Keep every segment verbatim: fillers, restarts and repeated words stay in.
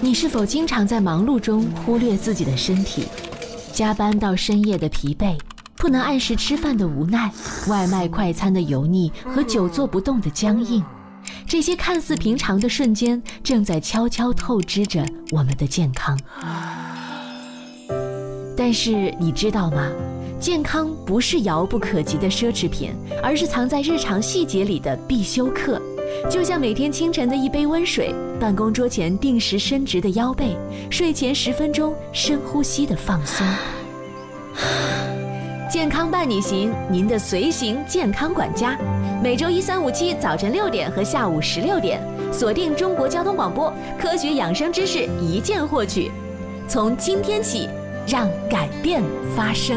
你是否经常在忙碌中忽略自己的身体？加班到深夜的疲惫，不能按时吃饭的无奈，外卖快餐的油腻和久坐不动的僵硬，这些看似平常的瞬间，正在悄悄透支着我们的健康。但是你知道吗？健康不是遥不可及的奢侈品，而是藏在日常细节里的必修课。就像每天清晨的一杯温水，办公桌前定时伸直的腰背，睡前十分钟深呼吸的放松。健康伴你行，您的随行健康管家，每周一、三、五、七早晨六点和下午十六点，锁定中国交通广播，科学养生知识一键获取。从今天起，让改变发生。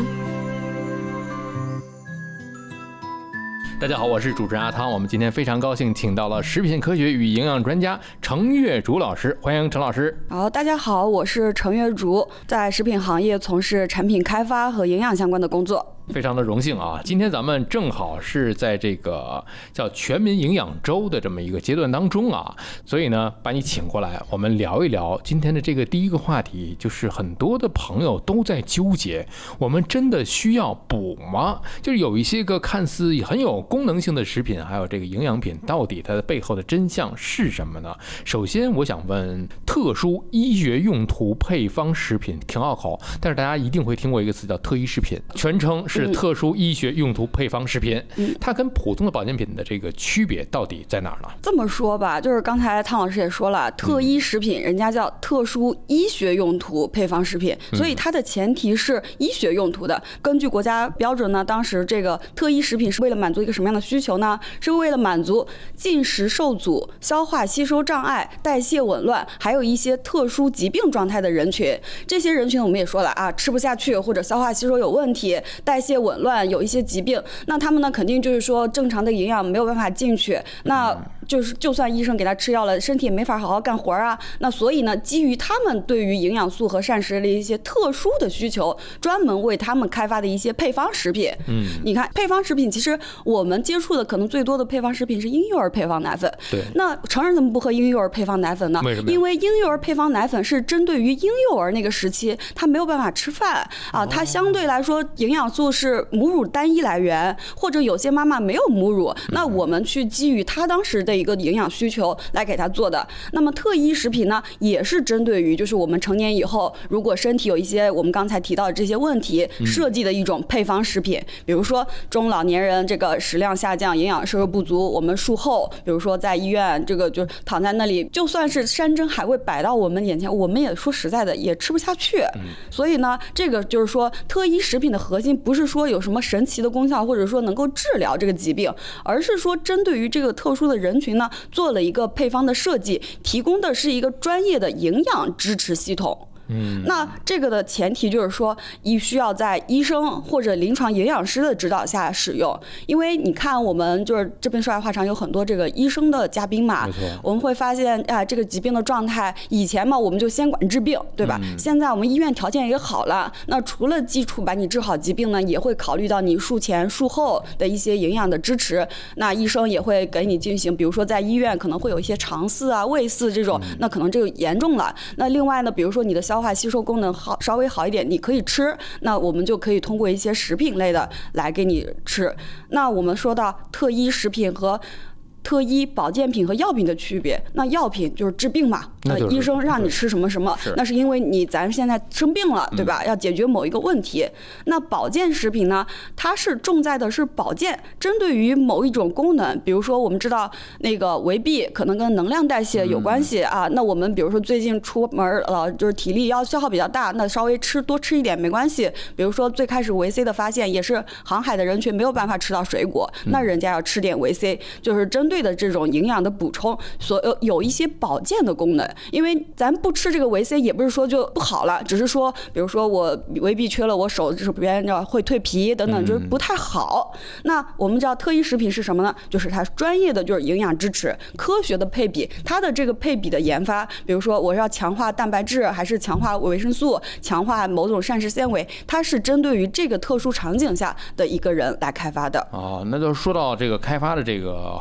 大家好，我是主持人阿汤。我们今天非常高兴请到了食品科学与营养专家程月竹老师，欢迎程老师。 好，大家好，我是程月竹，在食品行业从事产品开发和营养相关的工作。 非常的荣幸啊！今天咱们正好是在这个叫全民营养周的这么一个阶段当中啊，所以呢，把你请过来，我们聊一聊今天的这个第一个话题，就是很多的朋友都在纠结，我们真的需要补吗？就是有一些个看似很有功能性的食品，还有这个营养品，到底它的背后的真相是什么呢？首先，我想问，特殊医学用途配方食品挺拗口，但是大家一定会听过一个词叫特医食品，全称是是特殊医学用途配方食品，它跟普通的保健品的这个区别到底在哪儿呢？ 这么说吧，就是刚才汤老师也说了，特医食品人家叫特殊医学用途配方食品，所以它的前提是医学用途的。根据国家标准呢，当时这个特医食品是为了满足一个什么样的需求呢？是为了满足进食受阻、消化吸收障碍、代谢紊乱，还有一些特殊疾病状态的人群。这些人群我们也说了啊，吃不下去或者消化吸收有问题，代谢紊乱，有一些疾病，那他们呢肯定就是说正常的营养没有办法进去，那就是就算医生给他吃药了，身体也没法好好干活啊。那所以呢，基于他们对于营养素和膳食的一些特殊的需求，专门为他们开发的一些配方食品。嗯，你看配方食品，其实我们接触的可能最多的配方食品是婴幼儿配方奶粉。 对。 那成人怎么不喝婴幼儿配方奶粉呢？ 为什么？ 因为婴幼儿配方奶粉是针对于婴幼儿那个时期，他没有办法吃饭啊，他相对来说营养素是母乳单一来源，或者有些妈妈没有母乳，那我们去基于他当时的一个营养需求来给他做的。那么特医食品呢，也是针对于就是我们成年以后，如果身体有一些我们刚才提到的这些问题，设计的一种配方食品。比如说中老年人这个食量下降、营养摄入不足，我们术后，比如说在医院这个就躺在那里，就算是山珍海味摆到我们眼前，我们也说实在的也吃不下去。所以呢，这个就是说特医食品的核心不是说有什么神奇的功效，或者说能够治疗这个疾病，而是说针对于这个特殊的人群呢，做了一个配方的设计，提供的是一个专业的营养支持系统。嗯，那这个的前提就是说，医需要在医生或者临床营养师的指导下使用。因为你看，我们就是这边说来话长，有很多这个医生的嘉宾嘛，我们会发现啊，这个疾病的状态，以前嘛，我们就先管治病，对吧？嗯、现在我们医院条件也好了，那除了基础把你治好疾病呢，也会考虑到你术前术后的一些营养的支持。那医生也会给你进行，比如说在医院可能会有一些肠饲啊、胃饲这种，那可能这个严重了。那另外呢，比如说你的消消化吸收功能好稍微好一点，你可以吃，那我们就可以通过一些食品类的来给你吃。那我们说到特医食品和特医保健品和药品的区别，那药品就是治病嘛，那、就是、医生让你吃什么什么，那是因为你咱现在生病了，对吧？嗯、要解决某一个问题。那保健食品呢，它是重在的是保健，针对于某一种功能，比如说我们知道那个维 B 可能跟能量代谢有关系、嗯、啊，那我们比如说最近出门了，就是体力要消耗比较大，那稍微吃多吃一点没关系。比如说最开始维 C 的发现也是航海的人群没有办法吃到水果，嗯、那人家要吃点维 C， 就是针对的这种营养的补充，所有有一些保健的功能。因为咱不吃这个维 C 也不是说就不好了，只是说比如说我维 B 缺了，我手这边会蜕皮等等，就是不太好。那我们知道特医食品是什么呢？就是它专业的就是营养支持，科学的配比，它的这个配比的研发，比如说我要强化蛋白质，还是强化维生素，强化某种膳食纤维，它是针对于这个特殊场景下的一个人来开发的。 哦，那就说到这个开发的这个后期工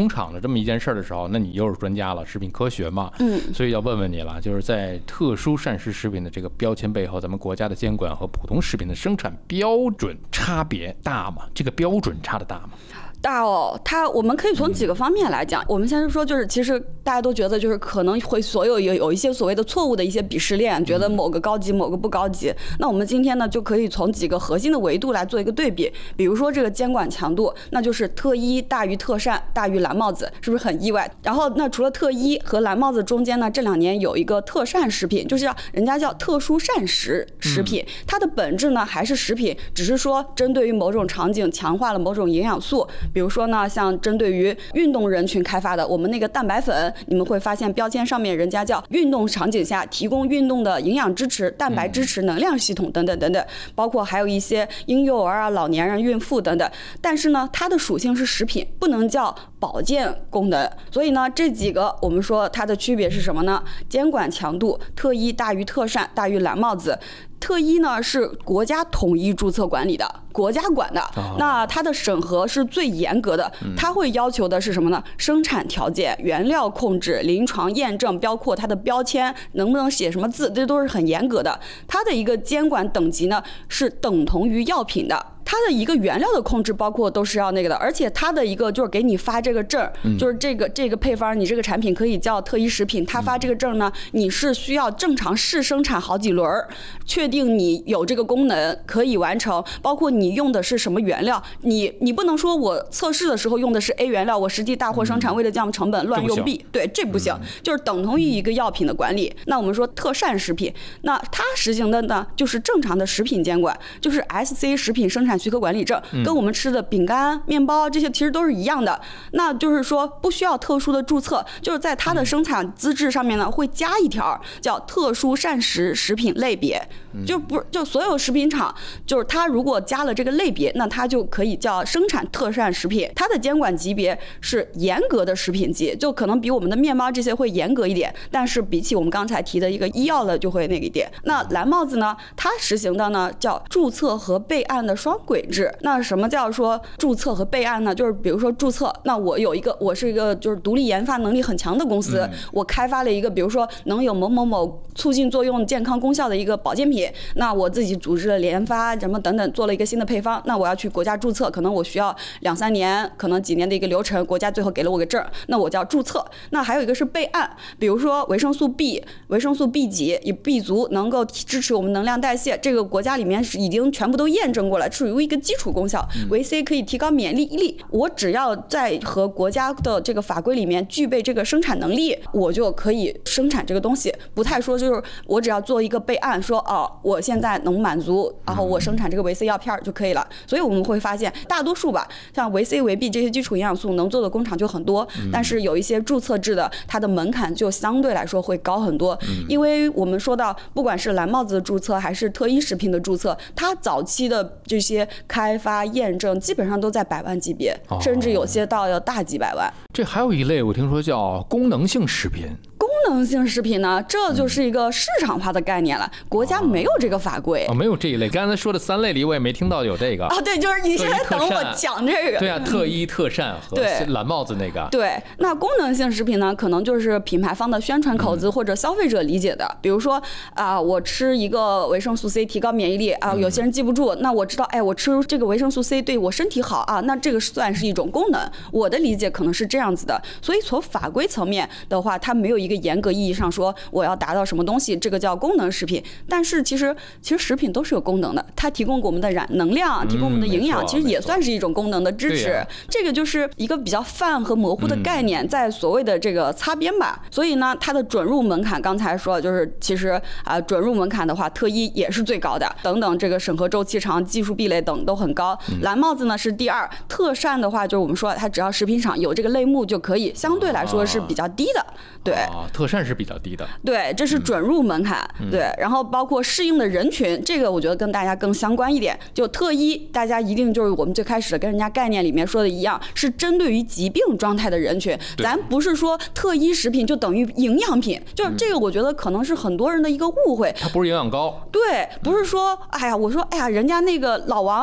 工厂的这么一件事儿的时候，那你又是专家了，食品科学嘛， 嗯， 所以要问问你了，就是在特殊膳食食品的这个标签背后，咱们国家的监管和普通食品的生产标准差别大吗？这个标准差的大吗？ 大哦，它我们可以从几个方面来讲。我们先说，就是其实大家都觉得，就是可能会所有有有一些所谓的错误的一些鄙视链，觉得某个高级，某个不高级。那我们今天呢，就可以从几个核心的维度来做一个对比。比如说这个监管强度，那就是特一大于特膳大于蓝帽子，是不是很意外？然后那除了特一和蓝帽子中间呢，这两年有一个特膳食品，就是要人家叫特殊膳食食品，它的本质呢还是食品，只是说针对于某种场景强化了某种营养素。比如说呢，像针对于运动人群开发的我们那个蛋白粉，你们会发现标签上面人家叫运动场景下提供运动的营养支持、蛋白支持、能量系统等等等等，包括还有一些婴幼儿啊、老年人、孕妇等等。但是呢，它的属性是食品，不能叫保健功能。所以呢，这几个我们说它的区别是什么呢？监管强度，特一大于特膳大于蓝帽子。特一呢是国家统一注册管理的，国家管的， 哦、 那它的审核是最严格的，它会要求的是什么呢？生产条件、原料控制、临床验证，包括它的标签能不能写什么字，这都是很严格的。它的一个监管等级呢是等同于药品的。它的一个原料的控制包括都是要那个的，而且它的一个就是给你发这个证，就是这个这个配方，你这个产品可以叫特一食品，它发这个证呢，你是需要正常试生产好几轮，确定你有这个功能可以完成，包括你用的是什么原料，你你不能说我测试的时候用的是 A 原料，我实际大货生产为了降成本乱用 B， 对，这不行，就是等同于一个药品的管理。那我们说特膳食品，那它实行的呢就是正常的食品监管，就是 S C 食品生产许可管理证，跟我们吃的饼干、面包这些其实都是一样的。那就是说不需要特殊的注册，就是在它的生产资质上面呢会加一条叫特殊膳食食品类别，就不就所有食品厂就是它如果加了这个类别，那它就可以叫生产特膳食品。它的监管级别是严格的食品级，就可能比我们的面包这些会严格一点，但是比起我们刚才提的一个医药的就会那个一点。那蓝帽子呢，它实行的呢叫注册和备案的双轨制。那什么叫说注册和备案呢？就是比如说注册，那我有一个我是一个就是独立研发能力很强的公司，嗯、我开发了一个比如说能有某某某促进作用、健康功效的一个保健品，那我自己组织了研发什么等等，做了一个新的配方，那我要去国家注册，可能我需要两三年，可能几年的一个流程，国家最后给了我个证，那我叫注册。那还有一个是备案，比如说维生素 B、维生素 B 几以 B 族能够支持我们能量代谢，这个国家里面是已经全部都验证过了，属于一个基础功效。维 C 可以提高免疫力，我只要在和国家的这个法规里面具备这个生产能力，我就可以生产这个东西。不太说就是我只要做一个备案，说哦，我现在能满足，然后我生产这个维 C 药片就可以了。所以我们会发现，大多数吧，像维 C、维 B 这些基础营养素能做的工厂就很多，但是有一些注册制的，它的门槛就相对来说会高很多。因为我们说到，不管是蓝帽子的注册还是特一食品的注册，它早期的这些开发验证基本上都在百万级别， 哦、 甚至有些到要大几百万。 这还有一类我听说叫功能性食品。 功能性食品呢，这就是一个市场化的概念了，嗯、国家没有这个法规、 哦，没有这一类。刚才说的三类里，我也没听到有这个啊。对，就是你现在等我讲这个。 对啊，特一、特膳和蓝帽子那个。 对，那功能性食品呢，可能就是品牌方的宣传口子或者消费者理解的。嗯、比如说啊、呃，我吃一个维生素 C 提高免疫力啊、呃，有些人记不住，嗯、那我知道，哎，我吃这个维生素 C 对我身体好啊，那这个算是一种功能。我的理解可能是这样子的，所以从法规层面的话，它没有一个严格意义上说我要达到什么东西，这个叫功能食品。但是其实其实食品都是有功能的，它提供给我们的燃能量，提供我们的营养，嗯、其实也算是一种功能的支持。啊、这个就是一个比较泛和模糊的概念，在所谓的这个擦边吧。嗯、所以呢，它的准入门槛，刚才说就是其实啊、呃，准入门槛的话，特一也是最高的，等等这个审核周期长、技术壁垒等都很高。嗯、蓝帽子呢是第二，特膳的话就是我们说它只要食品厂有这个类目就可以，相对来说是比较低的。啊、对、 啊，特膳是比较低的。 对，这是准入门槛。嗯、对，然后包括适应的人群，这个我觉得跟大家更相关一点。就特一，大家一定就是我们最开始跟人家概念里面说的一样，是针对于疾病状态的人群。咱不是说特一食品就等于营养品，就是这个，我觉得可能是很多人的一个误会。 它不是营养膏。 对，不是说，哎呀，我说，哎呀，人家那个老王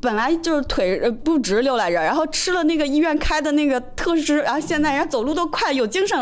本来就是腿呃不直溜来着，然后吃了那个医院开的那个特施，然后现在人家走路都快有精神